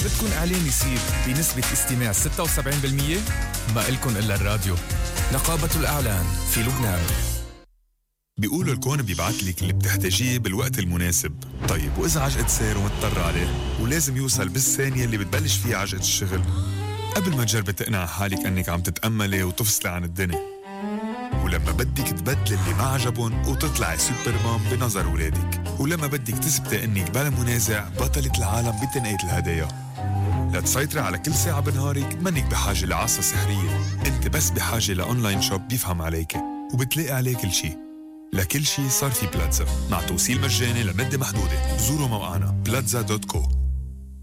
بدكن إعلان يصير بنسبة استماع 76%؟ ما إلكن إلا الراديو. نقابة الإعلان في لبنان. بيقولوا الكون بيبعتلك اللي بتحتاجيه بالوقت المناسب. طيب وإذا عجقة سير ومضطر عليه ولازم يوصل بالثانية اللي بتبلش فيها عجقة الشغل، قبل ما تجربي تقنع حالك أنك عم تتأملي وتفصلي عن الدنيا، ولما بدك تبدل اللي ما عجبون وتطلعي سوبرمان بنظر ولادك، ولما بدك تثبتي أنك بلا منازع بطلة العالم بتنقية الهدايا. لتسيطري على كل ساعة بنهارك منك بحاجة لعصا سحرية، انت بس بحاجة لأونلاين شوب بيفهم عليك وبتلاقي عليه كل شي. لكل شي صار في بلاتزا مع توصيل مجاني لمدة محدودة. زوروا موقعنا plaza.co.